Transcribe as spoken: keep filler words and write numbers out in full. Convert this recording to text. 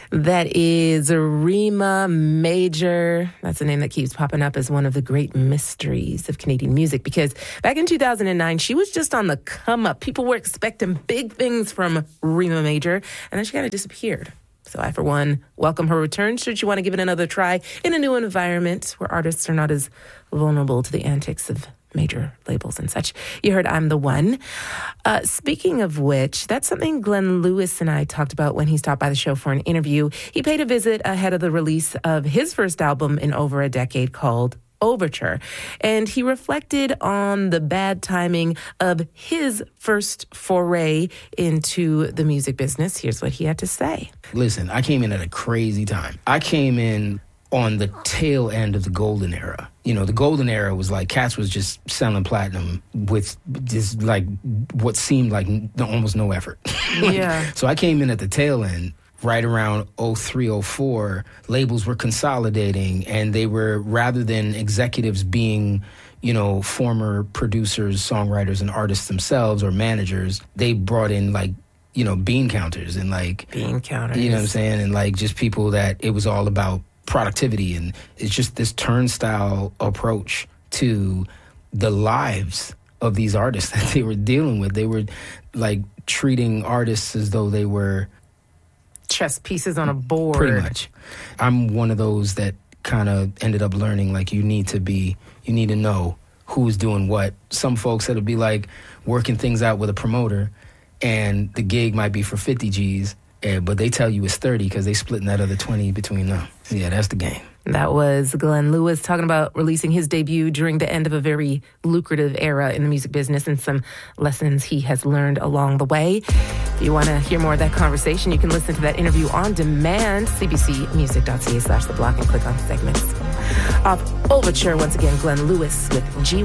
That is Rima Major. That's a name that keeps popping up as one of the great mysteries of Canadian music, because back in two thousand nine, she was just on the come up. People were expecting big things from Rima Major, and then she kind of disappeared. So I, for one, welcome her return should you want to give it another try in a new environment where artists are not as vulnerable to the antics of major labels and such. You heard I'm the One. Uh, speaking of which, that's something Glenn Lewis and I talked about when he stopped by the show for an interview. He paid a visit ahead of the release of his first album in over a decade called Overture. And he reflected on the bad timing of his first foray into the music business. Here's what he had to say. Listen, I came in at a crazy time. I came in on the tail end of the golden era. You know, the golden era was like Cats was just selling platinum with just like what seemed like almost no effort. like, yeah. So I came in at the tail end. Right around oh three, oh four, labels were consolidating, and they were, rather than executives being, you know, former producers, songwriters, and artists themselves or managers, they brought in like, you know, bean counters and like bean counters. You know what I'm saying? And like just people that it was all about productivity, and it's just this turnstile approach to the lives of these artists that they were dealing with. They were like treating artists as though they were chess pieces on a board. Pretty much. I'm one of those that kind of ended up learning, like, you need to be, you need to know who's doing what. Some folks that'll be like working things out with a promoter, and the gig might be for fifty G's, and, but they tell you it's thirty because they splitting that other twenty between them. Yeah, that's the game. That was Glenn Lewis talking about releasing his debut during the end of a very lucrative era in the music business and some lessons he has learned along the way. If you want to hear more of that conversation, you can listen to that interview on demand, cbcmusic.ca slash the block, and click on segments. Off Overture, once again, Glenn Lewis with G